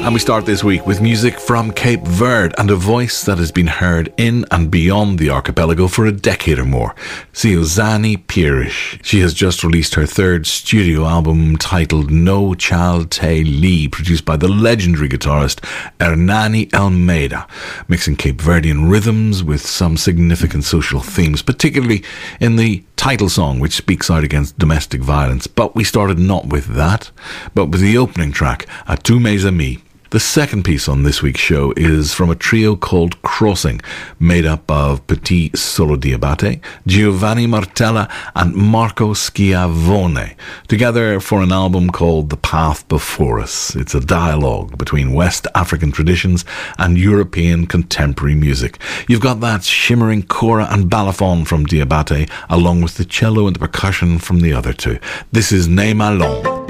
And we start this week with music from Cape Verde and a voice that has been heard in and beyond the archipelago for a decade or more. Siozani Pires. She has just released her third studio album titled No Chal Te Li, produced by the legendary guitarist Hernani Almeida, mixing Cape Verdean rhythms with some significant social themes, particularly in the title song, which speaks out against domestic violence. But we started not with that, but with the opening track, A Tu Mes Amis. The second piece on this week's show is from a trio called Crossing, made up of Petit Solodiabate, Giovanni Martella and Marco Schiavone, together for an album called The Path Before Us. It's a dialogue between West African traditions and European contemporary music. You've got that shimmering kora and balafon from Diabate, along with the cello and the percussion from the other two. This is Ne Malon.